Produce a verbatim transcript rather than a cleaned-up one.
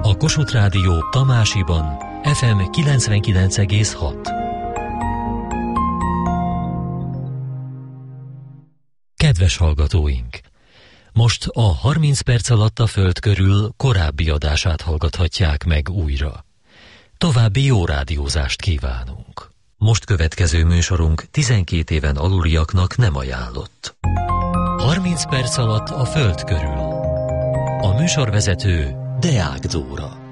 A Kossuth Rádió Tamásiban ef em kilencvenkilenc egész hat. Kedves hallgatóink! Most a harminc perc alatt a Föld körül korábbi adását hallgathatják meg újra. További jó rádiózást kívánunk! Most következő műsorunk tizenkét éven aluliaknak nem ajánlott. harminc perc alatt a Föld körül. A műsorvezető Deák Dóra.